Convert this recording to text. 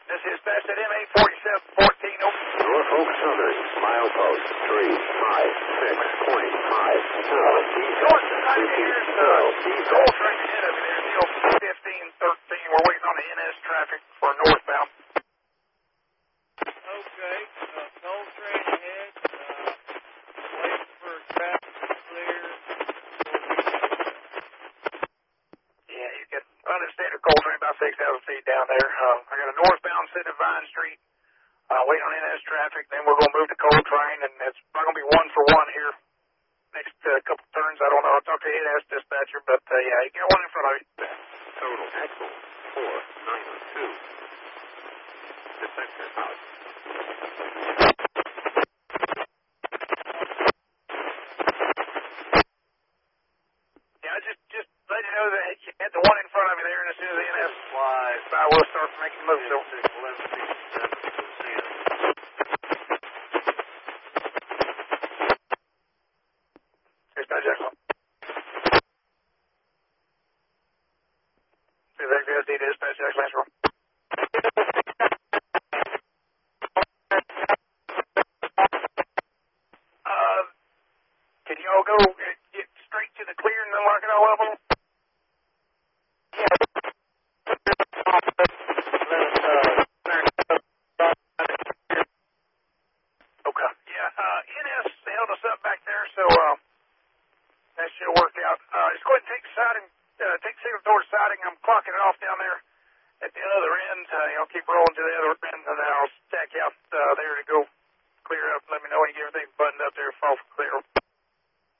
This is dispatch at MA 4714. Norfolk Southern, milepost 356.5. North side here's Gold Train ahead of you there, still 1513. We're waiting on the NS traffic for northbound. Okay, Gold Train ahead, waiting for traffic to clear. Yeah, you can understand a Gold Train about 6,000 feet down there. I got a northbound sitting at Vine Street, waiting on NS traffic. Then we're going to move to Gold Train, and it's probably going to be 1 for 1 here. Next couple turns, I don't know. I'll talk to NS dispatcher, but yeah, you got one in front of you. Total axle 492. Defector out. Yeah, just let you know that you had the one in front of you there, and as soon as the NS flies by, we'll start making moves. So. Dispatch excellent. Dispatch excellent. Can you all go get straight to the clear and then lock it all up on? Okay. Yeah, NS held us up back there, so that should work out. Just go ahead and take siding, take signal towards siding. I'm clocking it off down there at the other end. I'll keep rolling to the other end, and then I'll stack out there to go clear up. Let me know when you get everything buttoned up there, fall for clear.